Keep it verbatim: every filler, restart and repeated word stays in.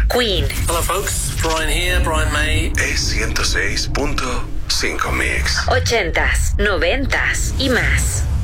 Queen. Hello folks, Brian here, Brian May. Es ciento seis punto cinco Mix. Ochentas, noventas y más.